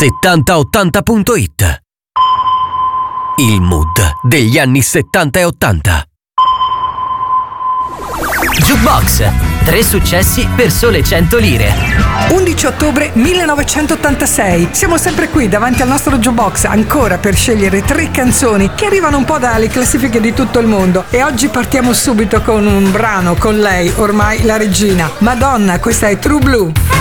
7080.it. Il mood degli anni 70 e 80. Jukebox, 3 successi per sole 100 lire. 11 ottobre 1986. Siamo sempre qui davanti al nostro jukebox ancora per scegliere 3 canzoni che arrivano un po' dalle classifiche di tutto il mondo. E oggi partiamo subito con un brano con lei, ormai la regina. Madonna, questa è True Blue.